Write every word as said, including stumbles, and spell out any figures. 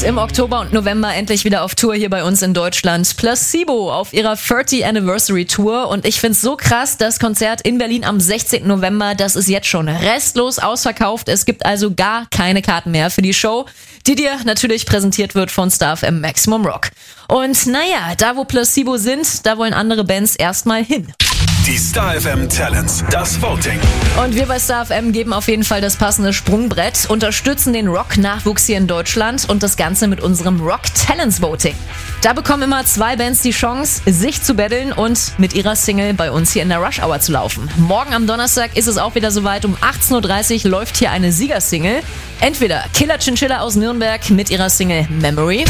im Oktober und November endlich wieder auf Tour hier bei uns in Deutschland. Placebo auf ihrer vierzigjährigen Anniversary Tour und ich find's so krass, das Konzert in Berlin am sechzehnten November, das ist jetzt schon restlos ausverkauft. Es gibt also gar keine Karten mehr für die Show, die dir natürlich präsentiert wird von Star F M Maximum Rock. Und naja, da wo Placebo sind, da wollen andere Bands erstmal hin. Die Star F M Talents, das Voting. Und wir bei Star F M geben auf jeden Fall das passende Sprungbrett, unterstützen den Rock-Nachwuchs hier in Deutschland und das Ganze mit unserem Rock Talents Voting. Da bekommen immer zwei Bands die Chance, sich zu battlen und mit ihrer Single bei uns hier in der Rush Hour zu laufen. Morgen am Donnerstag ist es auch wieder soweit. Um achtzehn Uhr dreißig läuft hier eine Siegersingle. Entweder Killer Chinchilla aus Nürnberg mit ihrer Single Memory